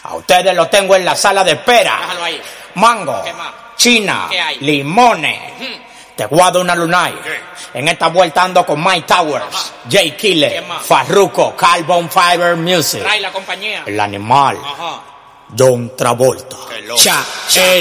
A ustedes los tengo en la sala de espera. Déjalo ahí. Mango, ¿Qué más? China, ¿Qué hay? limones. Te guardo una lunay. En esta vuelta ando con Mike Towers, Ajá. Jay Killer, ¿Qué más? Farruko, Carbon Fiber Music. Trae la compañía. El animal, Ajá. John Travolta. Qué loco. Cha,